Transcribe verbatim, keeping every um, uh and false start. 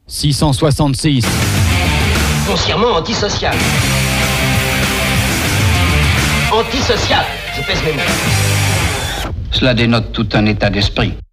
six cent soixante-six. Foncièrement antisocial. Antisocial, je pèse mes mots. Cela dénote tout un état d'esprit.